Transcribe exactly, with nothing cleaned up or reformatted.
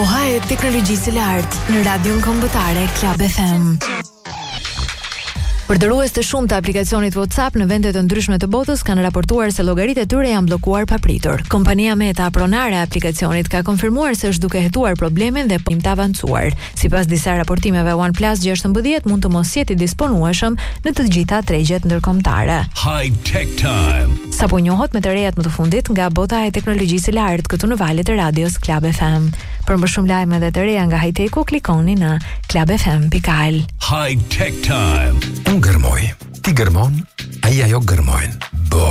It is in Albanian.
Koha e teknologjisë së lartë në radion kombëtare Club F M. Përdërues të shumtë të aplikacionit WhatsApp në vende të ndryshme të botës kanë raportuar se llogaritë e tyre janë bllokuar papritur. Kompania Meta, pronare e aplikacionit, ka konfirmuar se është duke hetuar problemin dhe pim të avancuar. Sipas disa raportimeve, OnePlus gjashtëmbëdhjetë mund të mos jetë i disponueshëm në të gjitha tregjet ndërkombëtare. High Tech Time. Sapo njohët me të rejat më të fundit nga bota e teknologjisë së lartë këtu në valët e radios Club F M. Për më shumë lajme dhe të reja nga high-tech-u, klikoni në club f m dot a l. High Tech Time. Unë gërmoj, ti gërmon, ai ajo gërmojnë.